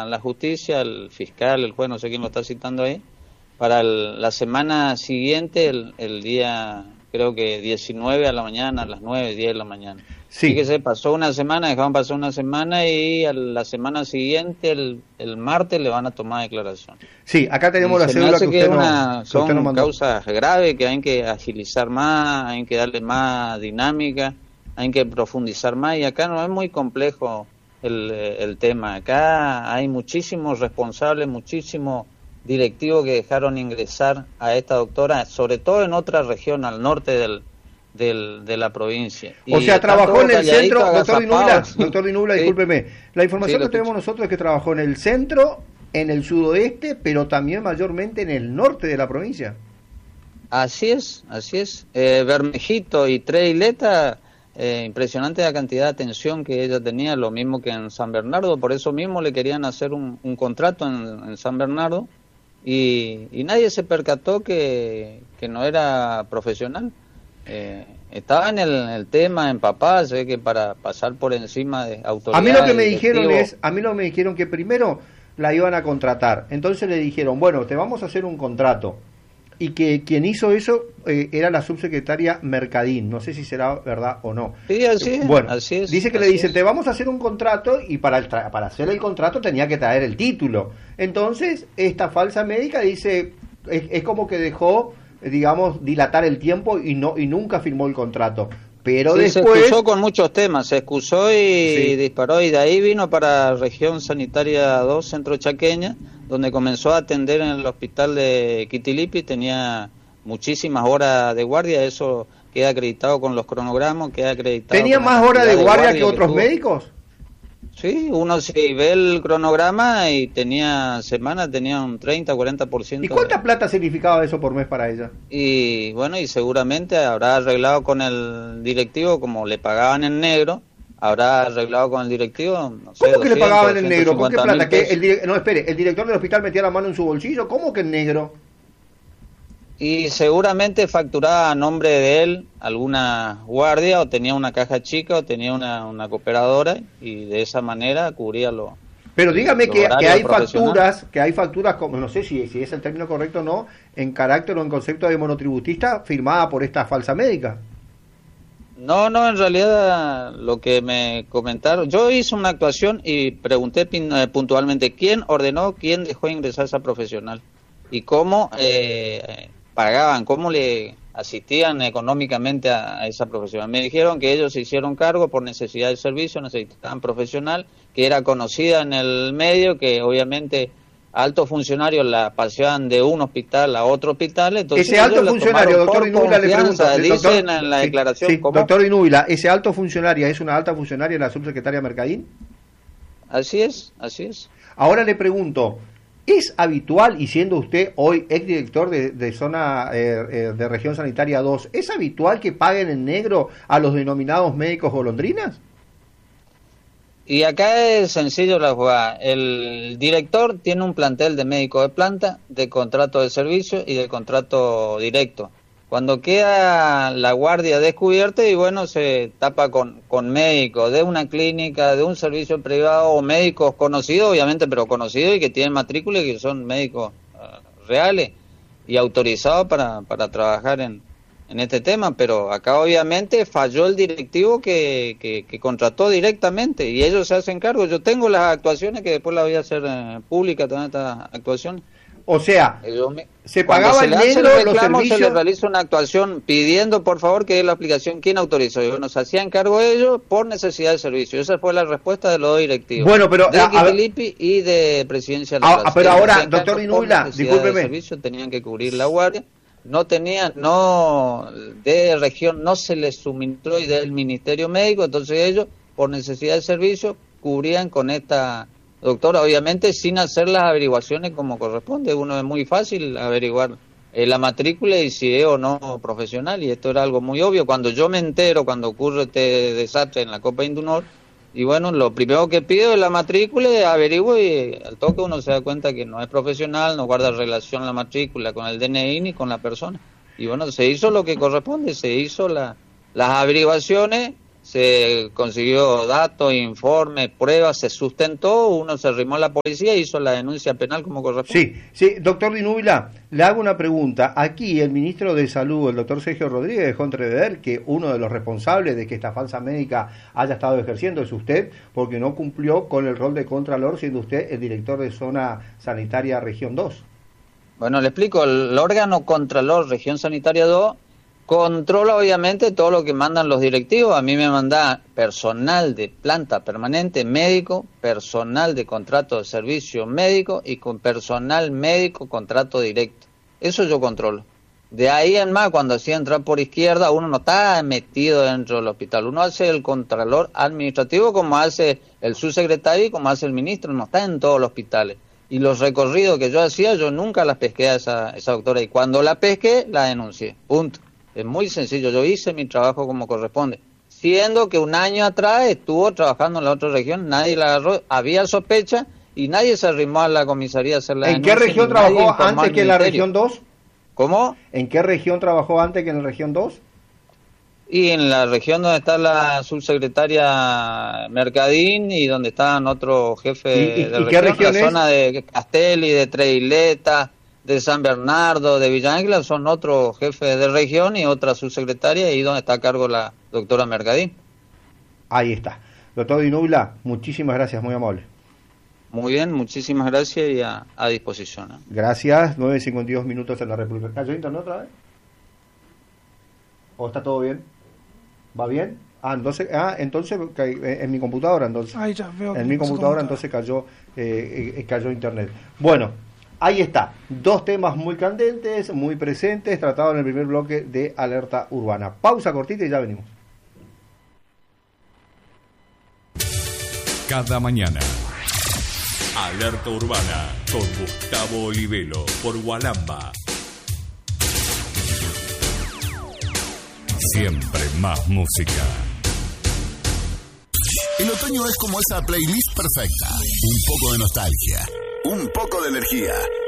la justicia, el fiscal, el juez, no sé quién lo está citando ahí, para la semana siguiente, el día, creo que 19 a la mañana, a las 9, 10 de la mañana. Sí. Así que se pasó una semana, dejaron pasar una semana y a la semana siguiente, el martes, le van a tomar declaración. Sí, acá tenemos la se me cédula hace que usted son no mandó. causas graves que hay que agilizar más, hay que darle más dinámica, hay que profundizar más, y acá no es muy complejo el tema. Acá hay muchísimos responsables, muchísimos directivos que dejaron ingresar a esta doctora, sobre todo en otra región al norte de la provincia. O sea, trabajó en el centro, doctor Dinubla, Sí. discúlpeme, la información Sí, que tenemos nosotros es que trabajó en el centro, en el sudoeste, pero también mayormente en el norte de la provincia. Así es. Bermejito y Tres Isletas, impresionante la cantidad de atención que ella tenía, lo mismo que en San Bernardo, por eso mismo le querían hacer un contrato en San Bernardo, y nadie se percató que no era profesional. Estaba en el tema empapado, se ve que para pasar por encima de autoridades. A mí lo que me dijeron que primero la iban a contratar, entonces le dijeron, bueno, te vamos a hacer un contrato, y que quien hizo eso era la subsecretaria Mercadín, no sé si será verdad o no. Sí, así es. Bueno, así es, dice que le dicen, te vamos a hacer un contrato, y para hacer el contrato tenía que traer el título. Entonces, esta falsa médica dice, es como que dejó, digamos, dilatar el tiempo y nunca firmó el contrato. Pero sí, después... se excusó con muchos temas, se excusó y Sí. disparó, y de ahí vino para Región Sanitaria 2, Centro Chaqueña, donde comenzó a atender en el hospital de Quitilipi, tenía muchísimas horas de guardia, eso queda acreditado con los cronogramas, queda acreditado. ¿Tenía con la más horas de cantidad guardia que otros tuvo. médicos? Sí, uno si ve el cronograma y tenía un 30 o 40%. ¿Y cuánta plata significaba eso por mes para ella? Y bueno, y seguramente habrá arreglado con el directivo, como le pagaban en negro, habrá arreglado con el directivo, no sé, ¿Cómo que le 200, pagaban en negro? ¿Con qué 250.000 plata? pesos. No, espere, ¿el director del hospital metía la mano en su bolsillo? ¿Cómo que en negro? Y seguramente facturaba a nombre de él alguna guardia, o tenía una caja chica, o tenía una cooperadora, y de esa manera cubría lo... Pero dígame que hay profesional. facturas, como no sé si es el término correcto o no, en carácter o en concepto de monotributista, firmada por esta falsa médica. No, en realidad lo que me comentaron, yo hice una actuación y pregunté puntualmente quién ordenó, quién dejó ingresar a esa profesional y cómo pagaban, cómo le asistían económicamente a esa profesional. Me dijeron que ellos se hicieron cargo por necesidad de servicio, necesitaban profesional, que era conocida en el medio, que obviamente altos funcionarios la paseaban de un hospital a otro hospital. Entonces Ese alto funcionario, doctor Dinubla, le pregunto, dicen en la declaración, sí, ¿cómo? doctor Dinubla, ¿ese alto funcionario es una alta funcionaria la subsecretaria Mercadín? Así es. Ahora le pregunto, ¿es habitual, y siendo usted hoy exdirector de zona de región sanitaria 2, ¿es habitual que paguen en negro a los denominados médicos golondrinas? Y acá es sencillo la jugada. El director tiene un plantel de médicos de planta, de contrato de servicio y de contrato directo. Cuando queda la guardia descubierta, y bueno, se tapa con médicos de una clínica, de un servicio privado, o médicos conocidos, obviamente, pero conocidos y que tienen matrícula y que son médicos reales y autorizados para trabajar en este tema. Pero acá obviamente falló el directivo que contrató directamente, y ellos se hacen cargo. Yo tengo las actuaciones que después las voy a hacer públicas, todas estas actuaciones. O sea, se pagaba en negro los servicios. Se les realiza una actuación pidiendo por favor que dé la aplicación quién autorizó, y bueno, se hacían cargo de ellos por necesidad de servicio. Esa fue la respuesta de los dos directivos. Bueno, pero de Quitilipi y de Presidencia de la pero ahora, doctor Dinubla, discúlpeme. Servicio, tenían que cubrir la guardia. De región no se les suministró, y del Ministerio Médico, entonces ellos, por necesidad de servicio, cubrían con esta doctora, obviamente sin hacer las averiguaciones como corresponde. Uno es muy fácil averiguar la matrícula y si es o no profesional, y esto era algo muy obvio. Cuando yo me entero, cuando ocurre este desastre en la Copa Indunor, y bueno, lo primero que pido es la matrícula, averiguo, y al toque uno se da cuenta que no es profesional, no guarda relación la matrícula con el DNI ni con la persona. Y bueno, se hizo lo que corresponde, se hizo las averiguaciones, se consiguió datos, informes, pruebas, se sustentó, uno se arrimó a la policía y hizo la denuncia penal como corresponde. Sí, doctor Di Núbila, le hago una pregunta. Aquí el ministro de Salud, el doctor Sergio Rodríguez, dejó entrever que uno de los responsables de que esta falsa médica haya estado ejerciendo es usted, porque no cumplió con el rol de contralor, siendo usted el director de Zona Sanitaria Región 2. Bueno, le explico, el órgano Contralor Región Sanitaria 2 controla obviamente todo lo que mandan los directivos. A mí me manda personal de planta permanente médico, personal de contrato de servicio médico y con personal médico contrato directo. Eso yo controlo. De ahí en más, cuando hacía entrar por izquierda, uno no está metido dentro del hospital. Uno hace el contralor administrativo como hace el subsecretario y como hace el ministro, no está en todos los hospitales. Y los recorridos que yo hacía, yo nunca las pesqué a esa doctora. Y cuando la pesqué, la denuncié. Punto. Es muy sencillo. Yo hice mi trabajo como corresponde. Siendo que un año atrás estuvo trabajando en la otra región, nadie la agarró, había sospecha y nadie se arrimó a la comisaría a hacer la denuncia. ¿En qué región trabajó antes que en la región 2? ¿Cómo? ¿En qué región trabajó antes que en la región 2? Y en la región donde está la subsecretaria Mercadín y donde están otros jefes de ¿qué región, la es? zona de Castelli, de Treileta, de San Bernardo, de Villanueva, son otros jefes de región y otra subsecretaria, y donde está a cargo la doctora Mercadín. Ahí está. Doctor Di Núbila, muchísimas gracias, muy amable. Muy bien, muchísimas gracias y a disposición. Gracias, 9:52 minutos en la República. ¿Cayó internet otra vez? ¿O está todo bien? ¿Va bien? Entonces en mi computadora, entonces. Ay, ya veo en mi computadora entonces cayó internet. Bueno, ahí está. Dos temas muy candentes, muy presentes, tratados en el primer bloque de Alerta Urbana. Pausa cortita y ya venimos. Cada mañana. Alerta Urbana con Gustavo Olivelo por Gualamba. Siempre más música. El otoño es como esa playlist perfecta. Un poco de nostalgia, un poco de energía